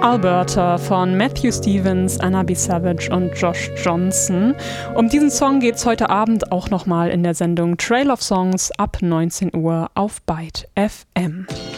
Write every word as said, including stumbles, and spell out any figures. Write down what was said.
Alberta von Matthew Stevens, Anna B. Savage und Josh Johnson. Um diesen Song geht es heute Abend auch nochmal in der Sendung Trail of Songs ab neunzehn Uhr auf Byte F M.